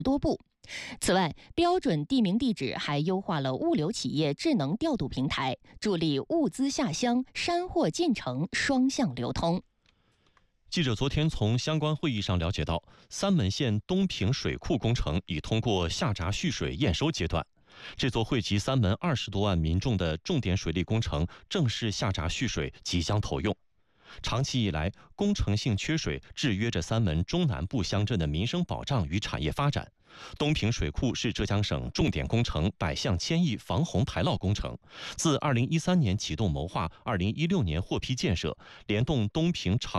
多步。此外，标准地名地址还优化了物流企业智能调度平台，助力物资下乡、山货进城双向流通。 记者昨天从相关会议上了解到，三门县东平水库工程已通过下闸蓄水验收阶段。这座惠及三门20多万民众的重点水利工程正式下闸蓄水，即将投用。长期以来，工程性缺水制约着三门中南部乡镇的民生保障与产业发展。东平水库是浙江省重点工程百项千亿防洪排涝工程，自2013年启动谋划，2016年获批建设，联动东平长